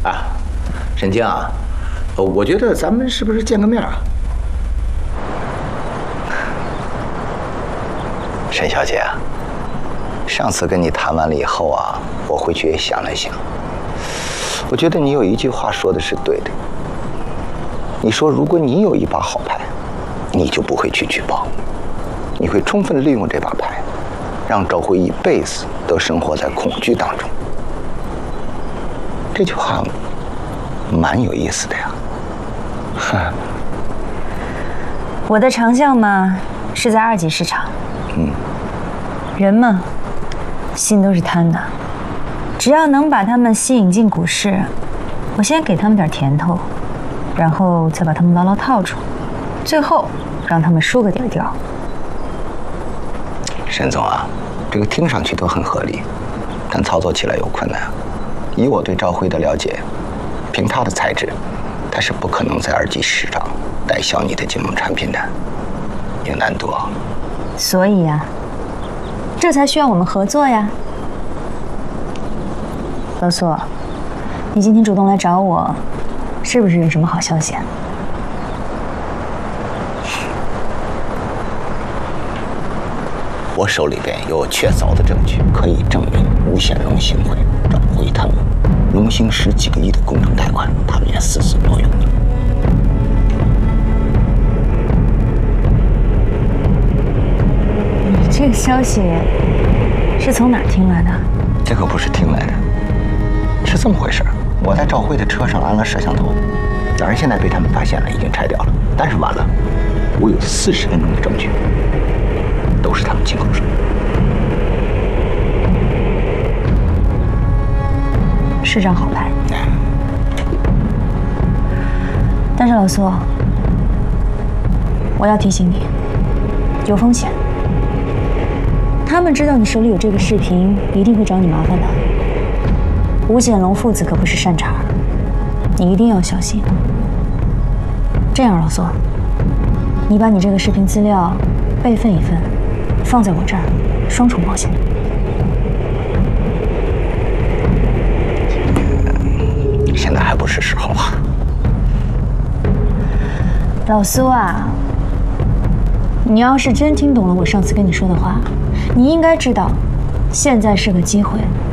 啊，沈静啊，我觉得咱们是不是见个面啊？ 沈小姐啊，上次跟你谈完了以后啊，我回去也想了想，我觉得你有一句话说的是对的。你说，如果你有一把好牌，你就不会去举报，你会充分利用这把牌，让赵辉一辈子都生活在恐惧当中。这句话蛮有意思的呀。哈， 我的长项嘛是在2级市场。人嘛，心都是贪的，只要能把他们吸引进股市，我先给他们点甜头，然后再把他们牢牢套住，最后让他们输个底儿掉。 沈总啊，这个听上去都很合理，但操作起来有困难。以我对赵辉的了解，凭他的才智，他是不可能在2级市场代销你的金融产品的，有难度啊。 所以呀，这才需要我们合作呀。老苏，你今天主动来找我，是不是有什么好消息啊？ 我手里边有确凿的证据，可以证明吴显荣行贿、赵辉贪污，荣兴10几个亿的工程贷款，他们也私自挪用了。 你这个消息是从哪儿听来的？ 这可不是听来的，是这么回事。我在赵辉的车上安了摄像头，当然现在被他们发现了，已经拆掉了。但是晚了，我有40分钟的证据，都是他们亲口说的。 是张好牌，但是老苏，我要提醒你，有风险。他们知道你手里有这个视频，一定会找你麻烦的。吴显龙父子可不是善茬，你一定要小心。这样，老苏，你把你这个视频资料备份一份，放在我这儿，双重保险。 现在还不是时候啊。 老苏啊，你要是真听懂了我上次跟你说的话，你应该知道，现在是个机会。